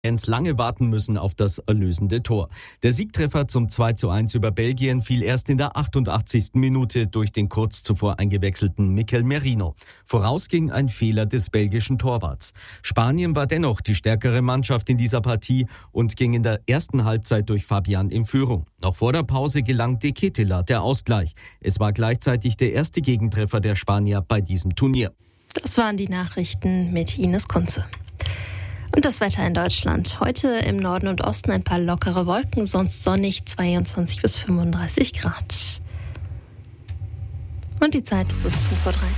lange warten müssen auf das erlösende Tor. Der Siegtreffer zum 2:1 über Belgien fiel erst in der 88. Minute durch den kurz zuvor eingewechselten Mikel Merino. Voraus ging ein Fehler des belgischen Torwarts. Spanien war dennoch die stärkere Mannschaft in dieser Partie und ging in der ersten Halbzeit durch Fabian in Führung. Noch vor der Pause gelang De Ketelaere der Ausgleich. Es war gleichzeitig der erste Gegentreffer der Spanier bei diesem Turnier. Das waren die Nachrichten mit Ines Kunze. Und das Wetter in Deutschland. Heute im Norden und Osten ein paar lockere Wolken, sonst sonnig 22 bis 35 Grad. Und die Zeit ist 5:03 Uhr.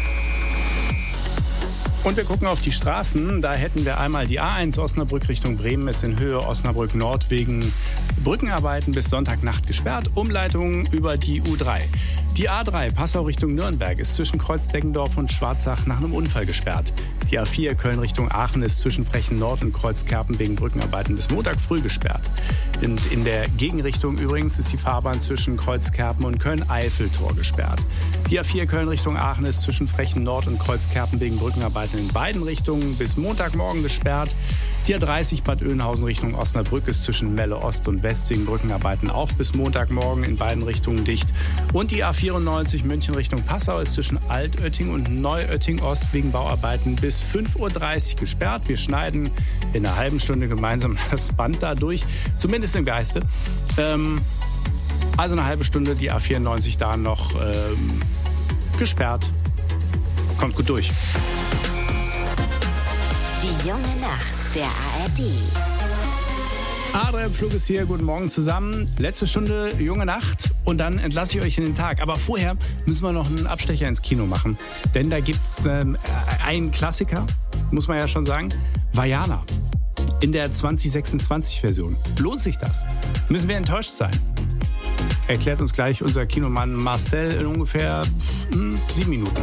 Und wir gucken auf die Straßen. Da hätten wir einmal die A1 Osnabrück Richtung Bremen, ist in Höhe Osnabrück Nord wegen Brückenarbeiten bis Sonntagnacht gesperrt. Umleitungen über die U3. Die A3 Passau Richtung Nürnberg ist zwischen Kreuz-Deggendorf und Schwarzach nach einem Unfall gesperrt. Die A4 Köln Richtung Aachen ist zwischen Frechen Nord und Kreuzkerpen wegen Brückenarbeiten bis Montag früh gesperrt. Und in der Gegenrichtung übrigens ist die Fahrbahn zwischen Kreuzkerpen und Köln-Eifel-Tor gesperrt. Die A4 Köln Richtung Aachen ist zwischen Frechen Nord und Kreuzkerpen wegen Brückenarbeiten in beiden Richtungen bis Montagmorgen gesperrt. Die A30 Bad Oeynhausen Richtung Osnabrück ist zwischen Melle Ost und West wegen Brückenarbeiten auch bis Montagmorgen in beiden Richtungen dicht. Und die A94 München Richtung Passau ist zwischen Altötting und Neuötting Ost wegen Bauarbeiten bis 5:30 Uhr gesperrt. Wir schneiden in einer halben Stunde gemeinsam das Band da durch, zumindest im Geiste. Also eine halbe Stunde die A94 da noch gesperrt. Kommt gut durch. Die junge Nacht der ARD. Adrian Flug ist hier, guten Morgen zusammen. Letzte Stunde junge Nacht und dann entlasse ich euch in den Tag. Aber vorher müssen wir noch einen Abstecher ins Kino machen. Denn da gibt's einen Klassiker, muss man ja schon sagen, Vaiana. In der 2026-Version. Lohnt sich das? Müssen wir enttäuscht sein? Erklärt uns gleich unser Kinomann Marcel in ungefähr 7 Minuten.